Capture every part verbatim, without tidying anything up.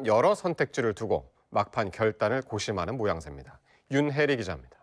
대법원은 여러 선택지를 두고 막판 결단을 고심하는 모양새입니다. 윤혜리 기자입니다.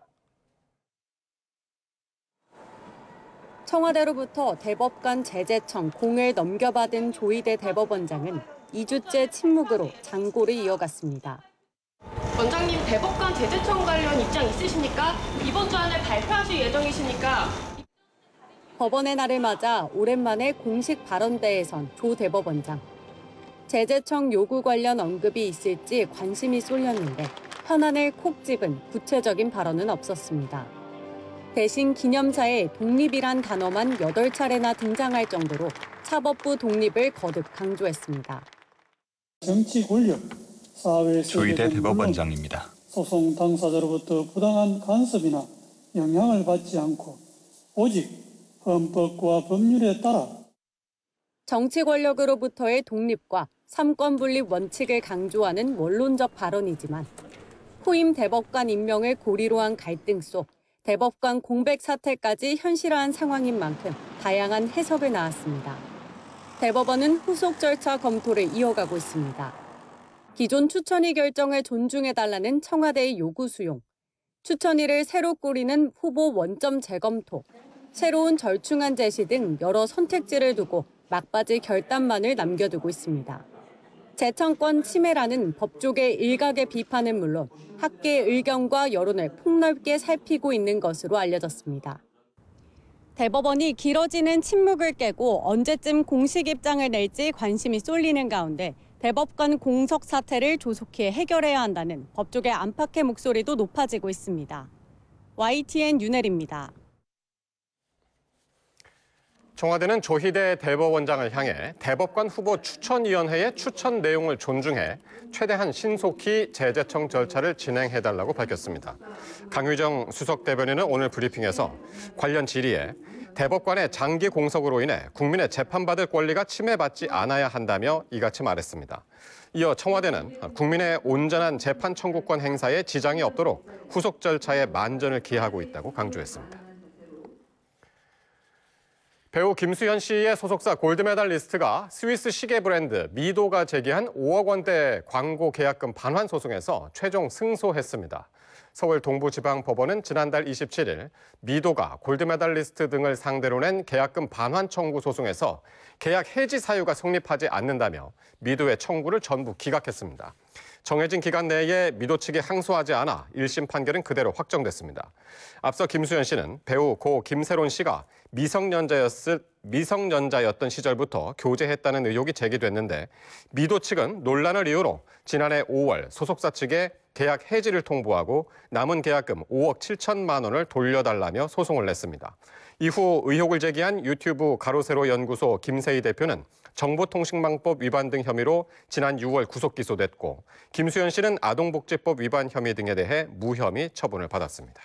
청와대로부터 대법관 제재청 공을 넘겨받은 조희대 대법원장은 이 주째 침묵으로 장고를 이어갔습니다. 원장님, 대법관 제재청 관련 입장 있으십니까? 이번 주 안에 발표하실 예정이십니까? 법원의 날을 맞아 오랜만에 공식 발언대에 선 조 대법원장. 제재청 요구 관련 언급이 있을지 관심이 쏠렸는데 현안을 콕 집은 구체적인 발언은 없었습니다. 대신 기념사에 독립이란 단어만 여덟 차례나 등장할 정도로 사법부 독립을 거듭 강조했습니다. 정치 권력, 사회 조희대 대법원장입니다. 소송 당사자로부터 부당한 간섭이나 영향을 받지 않고 오직 헌법과 법률에 따라 정치 권력으로부터의 독립과 삼권 분립 원칙을 강조하는 원론적 발언이지만 후임 대법관 임명을 고리로 한 갈등 속 대법관 공백 사태까지 현실화한 상황인 만큼 다양한 해석을 낳았습니다. 대법원은 후속 절차 검토를 이어가고 있습니다. 기존 추천위 결정을 존중해달라는 청와대의 요구 수용, 추천위를 새로 꾸리는 후보 원점 재검토, 새로운 절충안 제시 등 여러 선택지를 두고 막바지 결단만을 남겨두고 있습니다. 재청권 침해라는 법조계 일각의 비판은 물론 학계의 의견과 여론을 폭넓게 살피고 있는 것으로 알려졌습니다. 대법원이 길어지는 침묵을 깨고 언제쯤 공식 입장을 낼지 관심이 쏠리는 가운데 대법관 공석 사태를 조속히 해결해야 한다는 법조계 안팎의 목소리도 높아지고 있습니다. 와이티엔 윤혜리입니다. 청와대는 조희대 대법원장을 향해 대법관 후보 추천위원회의 추천 내용을 존중해 최대한 신속히 제재청 절차를 진행해달라고 밝혔습니다. 강유정 수석 대변인은 오늘 브리핑에서 관련 질의에 대법관의 장기 공석으로 인해 국민의 재판받을 권리가 침해받지 않아야 한다며 이같이 말했습니다. 이어 청와대는 국민의 온전한 재판 청구권 행사에 지장이 없도록 후속 절차에 만전을 기하고 있다고 강조했습니다. 배우 김수현 씨의 소속사 골드메달리스트가 스위스 시계 브랜드 미도가 제기한 오억 원대 광고 계약금 반환 소송에서 최종 승소했습니다. 서울 동부지방법원은 지난달 이십칠일 미도가 골드메달리스트 등을 상대로 낸 계약금 반환 청구 소송에서 계약 해지 사유가 성립하지 않는다며 미도의 청구를 전부 기각했습니다. 정해진 기간 내에 미도 측이 항소하지 않아 일 심 판결은 그대로 확정됐습니다. 앞서 김수현 씨는 배우 고 김세론 씨가 미성년자였을, 미성년자였던 시절부터 교제했다는 의혹이 제기됐는데 미도 측은 논란을 이유로 지난해 오월 소속사 측에 계약 해지를 통보하고 남은 계약금 오억 칠천만 원을 돌려달라며 소송을 냈습니다. 이후 의혹을 제기한 유튜브 가로세로 연구소 김세희 대표는 정보통신망법 위반 등 혐의로 지난 유월 구속 기소됐고 김수현 씨는 아동복지법 위반 혐의 등에 대해 무혐의 처분을 받았습니다.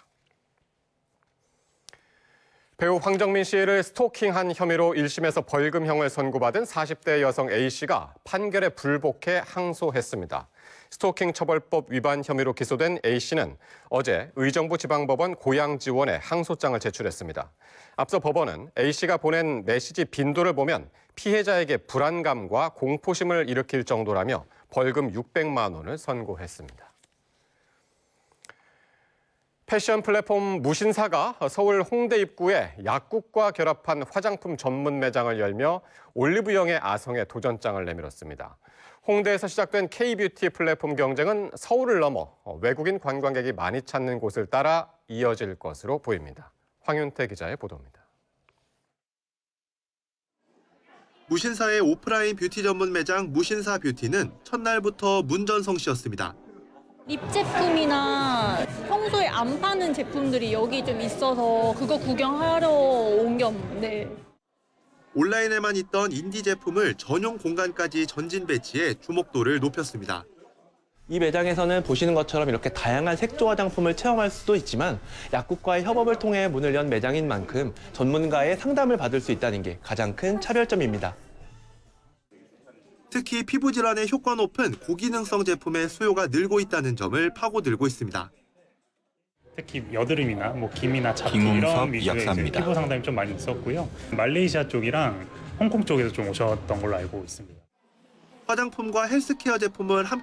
배우 황정민 씨를 스토킹한 혐의로 일 심에서 벌금형을 선고받은 사십 대 여성 A씨가 판결에 불복해 항소했습니다. 스토킹 처벌법 위반 혐의로 기소된 A씨는 어제 의정부 지방법원 고양지원에 항소장을 제출했습니다. 앞서 법원은 A씨가 보낸 메시지 빈도를 보면 피해자에게 불안감과 공포심을 일으킬 정도라며 벌금 육백만 원을 선고했습니다. 패션 플랫폼 무신사가 서울 홍대 입구에 약국과 결합한 화장품 전문 매장을 열며 올리브영의 아성에 도전장을 내밀었습니다. 홍대에서 시작된 K-뷰티 플랫폼 경쟁은 서울을 넘어 외국인 관광객이 많이 찾는 곳을 따라 이어질 것으로 보입니다. 황윤태 기자의 보도입니다. 무신사의 오프라인 뷰티 전문 매장 무신사 뷰티는 첫날부터 문전성시였습니다. 립 제품이나 평소에 안 파는 제품들이 여기 좀 있어서 그거 구경하러 온 겸, 네. 온라인에만 있던 인디 제품을 전용 공간까지 전진 배치해 주목도를 높였습니다. 이 매장에서는 보시는 것처럼 이렇게 다양한 색조 화장품을 체험할 수도 있지만 약국과의 협업을 통해 문을 연 매장인 만큼 전문가의 상담을 받을 수 있다는 게 가장 큰 차별점입니다. 특히 피부 질환에 효과 높은 고기능성 제품의 수요가 늘고 있다는 점을 파고들고 있습니다. 특히 여드름이나 뭐 기미나 자피 이런 위주의 이제 피부 상담이 좀 많이 있었고요. 말레이시아 쪽이랑 홍콩 쪽에서 좀 오셨던 걸로 알고 있습니다. 화장품과 헬스케어 제품을 함께